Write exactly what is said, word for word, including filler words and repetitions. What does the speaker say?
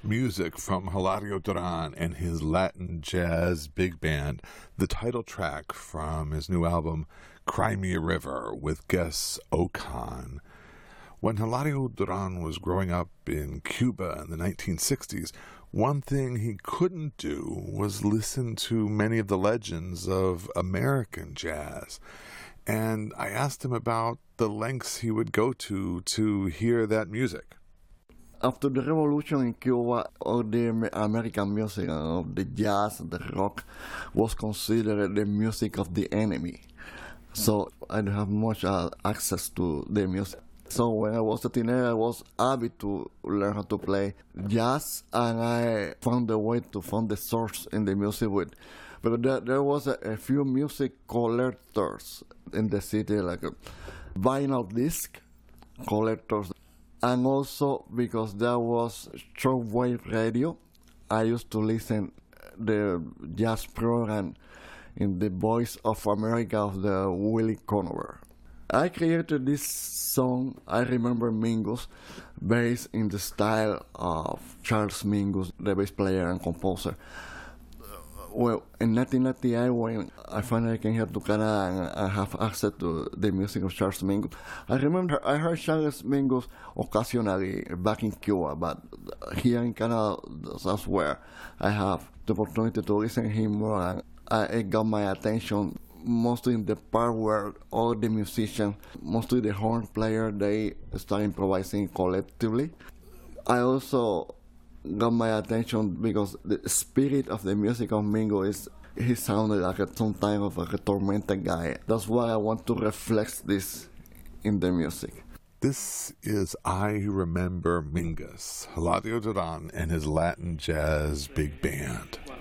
Music from Hilario Duran and his Latin Jazz Big Band, the title track from his new album, Cry Me a River, with guests Okan. When Hilario Duran was growing up in Cuba in the nineteen sixties, one thing he couldn't do was listen to many of the legends of American jazz. And I asked him about the lengths he would go to to hear that music. After the revolution in Cuba, all the American music, uh, the jazz, the rock, was considered the music of the enemy. So I didn't have much uh, access to the music. So when I was a teenager, I was avid to learn how to play jazz, and I found a way to find the source in the music with. But there, there was a, a few music collectors in the city, like a vinyl disc collectors. And also because there was shortwave radio, I used to listen the jazz program in the Voice of America of the Willie Conover. I created this song, I Remember Mingus, based in the style of Charles Mingus, the bass player and composer. Well, in nineteen ninety-eight, when I finally came here to Canada and I have access to the music of Charles Mingus, I remember I heard Charles Mingus occasionally back in Cuba, but here in Canada, that's where I have the opportunity to listen to him more. And I, it got my attention mostly in the part where all the musicians, mostly the horn player, they start improvising collectively. I also got my attention because the spirit of the music of Mingo is he sounded like a, some type of like a tormented guy. That's why I want to reflect this in the music. This is I Remember Mingus, Hilario Duran and his Latin Jazz Big Band.